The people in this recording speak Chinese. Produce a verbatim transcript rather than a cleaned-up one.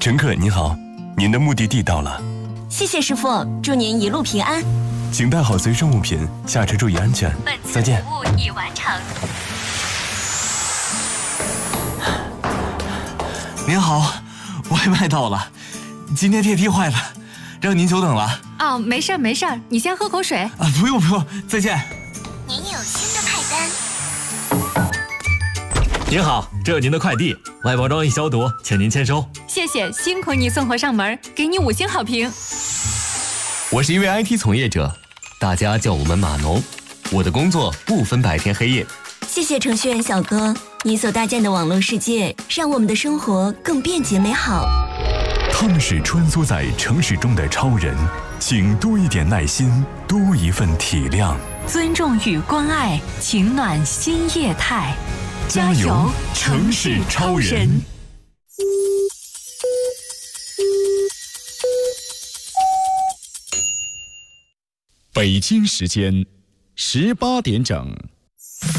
乘客您好，您的目的地到了。 谢谢师傅，祝您一路平安。 请带好随身物品，下车注意安全。 本次再见。 服务已完成。 您好，外卖到了，今天电梯坏了，让您久等了。 哦，没事儿没事儿，你先喝口水。 啊，不用不用，再见。 您有新的派单。 您好，这有您的快递，外包装已消毒，请您签收。 谢谢，辛苦你送货上门，给你五星好评。 我是一位 I T 从业者，大家叫我们码农。我的工作不分白天黑夜。 谢谢程序员小哥，你所搭建的网络世界，让我们的生活更便捷美好。 他们是穿梭在城市中的超人，请多一点耐心，多一份体谅。 尊重与关爱，情暖新业态。 加油，城市超人！ 北京时间十八点整。